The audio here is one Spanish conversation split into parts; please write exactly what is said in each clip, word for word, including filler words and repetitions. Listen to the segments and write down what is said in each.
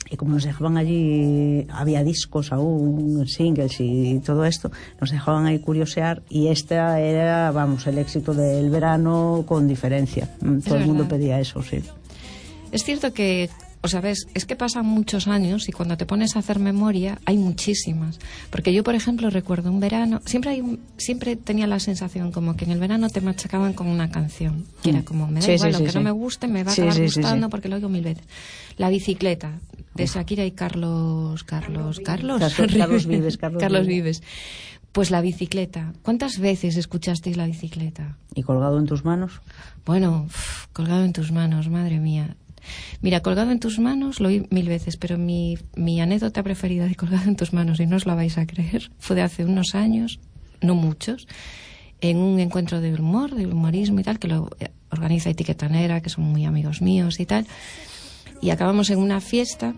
y como nos dejaban allí, había discos aún, singles y todo esto, nos dejaban ahí curiosear, y esta era, vamos, el éxito del verano con diferencia. Todo el mundo pedía eso, sí. Es cierto que, o sea, ves, es que pasan muchos años y cuando te pones a hacer memoria hay muchísimas. Porque yo, por ejemplo, recuerdo un verano, siempre hay un, siempre tenía la sensación como que en el verano te machacaban con una canción, que era como, me da sí, igual, sí, lo que sí, no sí. me guste, me va a Sí, acabar sí, sí, gustando sí. porque lo oigo mil veces. La bicicleta, de Shakira y Carlos... Carlos... Carlos... Carlos, Carlos Vives. Carlos, Carlos Vives. Vives. Pues la bicicleta. ¿Cuántas veces escuchasteis la bicicleta? ¿Y colgado en tus manos? Bueno, uf, colgado en tus manos, madre mía. Mira, colgado en tus manos lo oí mil veces, pero mi, mi anécdota preferida de colgado en tus manos, y no os la vais a creer, fue de hace unos años, no muchos, en un encuentro de humor, de humorismo y tal, que lo organiza Etiqueta Negra, que son muy amigos míos y tal, y acabamos en una fiesta,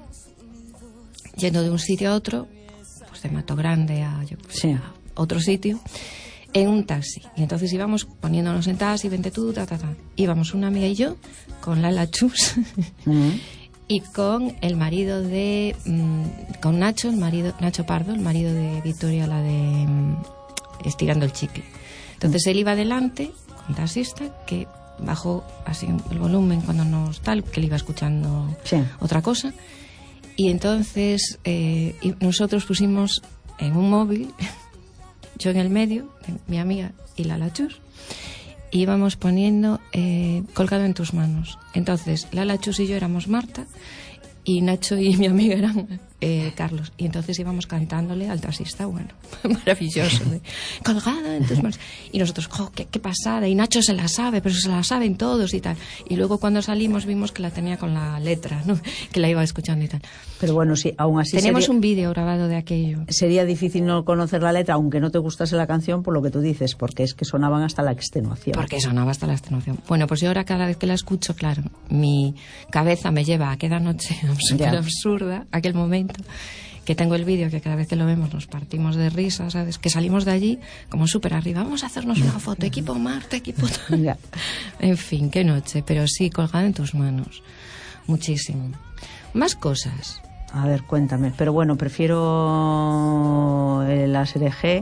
yendo de un sitio a otro, pues de Mato Grande a, yo qué sé, Sí. a otro sitio, en un taxi. Y entonces íbamos poniéndonos en taxi, vente tú, ta, ta, ta. Íbamos una amiga y yo con Lala Chus Mm. y con el marido de... Mmm, con Nacho, el marido Nacho Pardo, el marido de Victoria, la de mmm, Estirando el Chicle. Entonces él iba adelante, con taxista, que bajó así el volumen cuando nos tal, que él iba escuchando Sí. otra cosa. Y entonces eh, y nosotros pusimos en un móvil... yo en el medio, mi amiga y Lala Chus, y íbamos poniendo eh, Colgado en tus manos. Entonces, Lala Chus y yo éramos Marta, y Nacho y mi amiga eran eh, Carlos. Y entonces íbamos cantándole al taxista, bueno, maravilloso, de, colgado en tus manos. Y nosotros, jo, qué, qué pasada, y Nacho se la sabe, pero se la saben todos y tal. Y luego cuando salimos vimos que la tenía con la letra, ¿no? Que la iba escuchando y tal. Pero bueno, sí, aún así Tenemos sería, un vídeo grabado de aquello. sería difícil no conocer la letra, aunque no te gustase la canción, por lo que tú dices, porque es que sonaban hasta la extenuación. Porque sonaba hasta la extenuación. Bueno, pues yo ahora cada vez que la escucho, claro, mi cabeza me lleva a aquella noche súper absurda, aquel momento, que tengo el vídeo que cada vez que lo vemos nos partimos de risa, ¿sabes? Que salimos de allí como súper arriba, vamos a hacernos una foto, equipo Marta, equipo... Ya. En fin, qué noche, pero sí, colgado en tus manos. Muchísimo. Más cosas. A ver, cuéntame. Pero bueno, prefiero el A S R G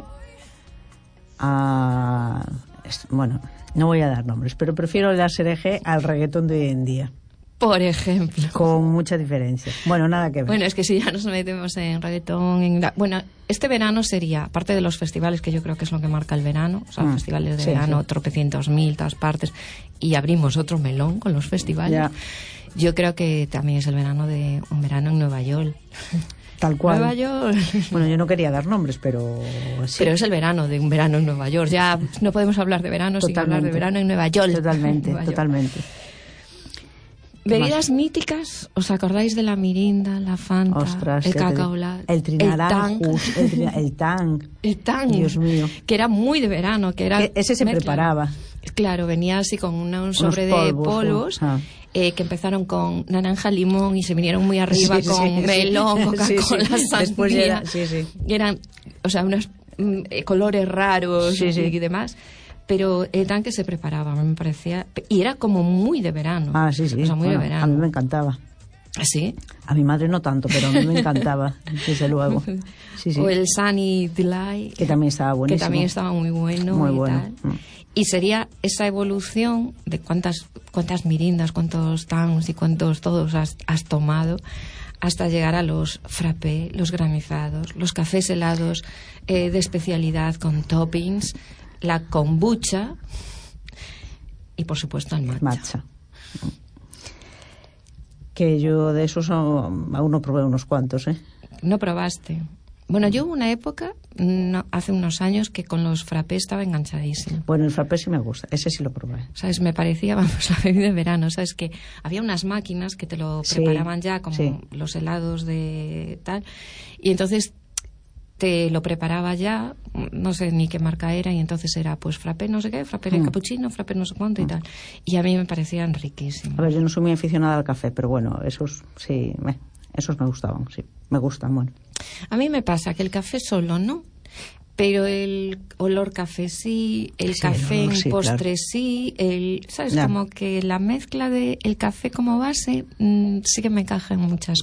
a... Bueno, no voy a dar nombres, pero prefiero el A S R G al reggaetón de hoy en día. Por ejemplo. Con mucha diferencia. Bueno, nada que ver. Bueno, es que si ya nos metemos en reggaetón... En la... Bueno, este verano sería, aparte de los festivales, que yo creo que es lo que marca el verano, o sea, Mm, festivales de sí, verano, sí. tropecientos mil, todas partes, y abrimos otro melón con los festivales. Ya. Yo creo que también es el verano de un verano en Nueva York. Tal cual. Nueva York. Bueno, yo no quería dar nombres, pero sí. Pero es el verano de un verano en Nueva York. Ya no podemos hablar de verano sin hablar de verano en Nueva York. Totalmente, Nueva York. totalmente. Bebidas míticas, ¿os acordáis de la Mirinda, la Fanta, Ostras, el ya te Cacao digo. Lat, El Trinaranjus, Tang? el, trina- el Tang. El Tang, Dios mío. que era muy de verano, que era Que ese se mezcla. preparaba. Claro, venía así con una- un sobre Unos de polvos, polvos, ah. eh, que empezaron con naranja, limón y se vinieron muy arriba Sí, con sí, sí. melón, Coca-Cola, Sí, sí. sandía. Después ya era- sí, sí. Y eran, o sea, unos mm, eh, colores raros Sí, sí. y demás. Pero el tanque se preparaba, me parecía, y era como muy de verano. Ah, sí, sí. O sea, muy Bueno, de verano. a mí me encantaba. ¿Sí? A mi madre no tanto, pero a mí me encantaba, desde luego. Sí, sí. O el Sunny Delight, Que también estaba buenísimo. que también estaba muy bueno. Muy y bueno. tal. Mm. Y sería esa evolución de cuántas cuántas mirindas, cuántos towns y cuántos todos has, has tomado, hasta llegar a los frappés, los granizados, los cafés helados eh, de especialidad con toppings, la kombucha y, por supuesto, el matcha. Matcha. Que yo de esos aún aún no probé unos cuantos, ¿eh? ¿No probaste? Bueno, yo hubo una época, no, hace unos años, que con los frappés estaba enganchadísimo. Bueno, el frappé sí me gusta, ese sí lo probé. ¿Sabes? Me parecía, vamos, la bebida de verano. ¿Sabes? Que había unas máquinas que te lo Sí, preparaban ya, como sí. los helados de tal. Y entonces te lo preparaba ya, no sé ni qué marca era, y entonces era pues frappé no sé qué, frappé de Mm. cappuccino, frappé no sé cuánto y tal. Y a mí me parecían riquísimos. A ver, yo no soy muy aficionada al café, pero bueno, esos sí, me, esos me gustaban, sí, me gustan, bueno. A mí me pasa que el café solo no, pero el olor café sí, el Sí, café el olor en sí, postre claro. sí, el, ¿sabes? Ya. Como que la mezcla de el café como base mm, sí que me encaja en muchas